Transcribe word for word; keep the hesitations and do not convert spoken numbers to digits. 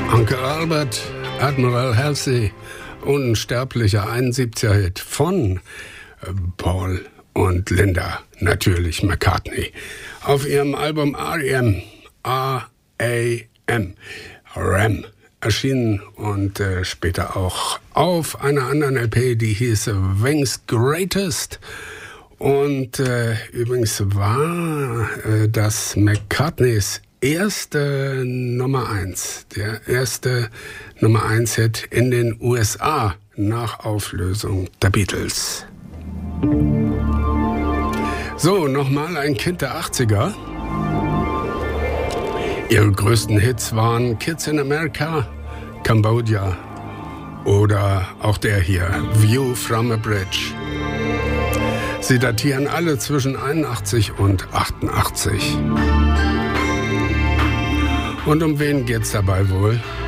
Uncle Albert, Admiral Halsey, unsterblicher einundsiebziger Hit von Paul und Linda, natürlich McCartney, auf ihrem Album R E M, R A M, R A M, erschienen und äh, später auch auf einer anderen L P, die hieß Wings Greatest. Und äh, übrigens war äh, das McCartneys erste Nummer eins, der erste Nummer eins Hit in den U S A nach Auflösung der Beatles. So, nochmal ein Kind der achtziger. Ihre größten Hits waren Kids in America, Cambodia oder auch der hier, View from a Bridge. Sie datieren alle zwischen einundachtzig und achtundachtzig. Und um wen geht's dabei wohl?